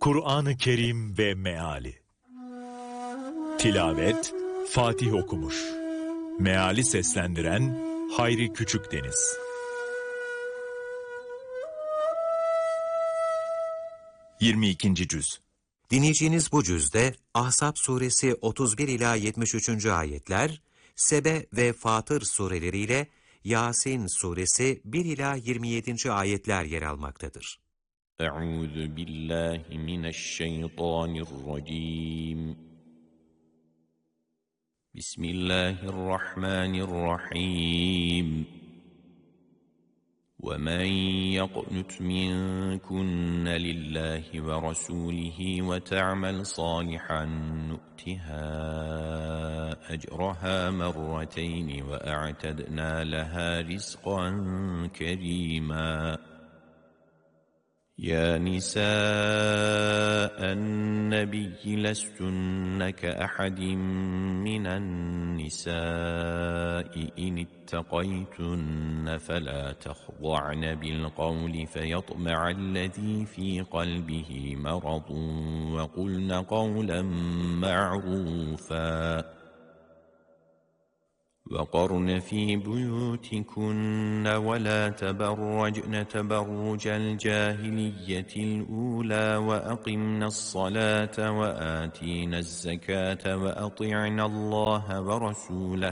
Kur'an-ı Kerim ve Meali. Tilavet Fatih okumuş. Meali seslendiren Hayri Küçükdeniz. 22. cüz. Dinleyeceğiniz bu cüzde Ahzab suresi 31 ila 73. ayetler, Sebe ve Fatır sureleriyle Yasin suresi 1 ila 27. ayetler yer almaktadır. Euzu billahi mineşşeytanirracim. Bismillahirrahmanirrahim. وَمَنْ يَقْنُتْ مِنْكُنَّ لِلَّهِ وَرَسُولِهِ وَتَعْمَلْ صَالِحًا نُؤْتِهَا أَجْرَهَا مَرَّتَيْنِ وَأَعْتَدْنَا لَهَا رِزْقًا كَرِيمًا. يَا نِسَاءَ النَّبِيِّ لَسْتُنَّ كَأَحَدٍ مِّنَ النِّسَاءِ إِنِ اتَّقَيْتُنَّ فَلَا تَخْضَعْنَ بِالْقَوْلِ فَيَطْمَعَ الَّذِي فِي قَلْبِهِ مَرَضٌ وَقُلْنَ قَوْلًا مَّعْرُوفًا. وَقَرْنَ فِي بُيُوتِكُنَّ وَلَا تَبَرَّجْنَ تَبَرُّجَ الْجَاهِلِيَّةِ الْأُولَى وَأَقِمْنَ الصَّلَاةَ وَآتِينَ الزَّكَاةَ وَأَطِعْنَ اللَّهَ وَرَسُولَهُ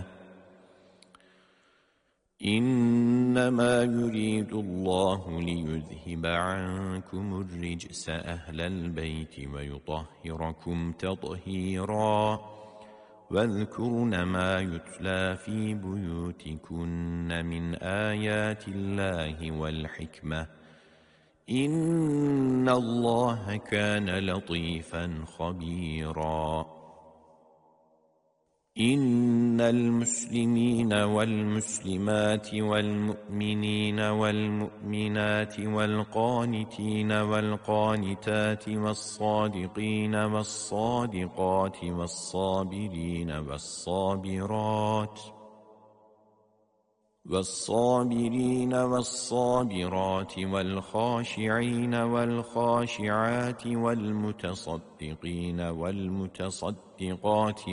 إِنَّمَا يُرِيدُ اللَّهُ لِيُذْهِبَ عَنكُمُ الرِّجْسَ أَهْلَ الْبَيْتِ وَيُطَهِّرَكُمْ تَطْهِيرًا. وَاذْكُرْنَ مَا يُتْلَى فِي بُيُوتِكُنَّ مِنْ آيَاتِ اللَّهِ وَالْحِكْمَةِ إِنَّ اللَّهَ كَانَ لَطِيفًا خَبِيرًا. إِنَّ الْمُسْلِمِينَ وَالْمُسْلِمَاتِ وَالْمُؤْمِنِينَ وَالْمُؤْمِنَاتِ وَالْقَانِتِينَ وَالْقَانِتَاتِ وَالصَّادِقِينَ وَالصَّادِقَاتِ وَالصَّابِرِينَ وَالصَّابِرَاتِ وَالْخَاشِعِينَ وَالْخَاشِعَاتِ وَالْمُتَصَدِّقِينَ وَالْمُتَصَدِّقَاتِ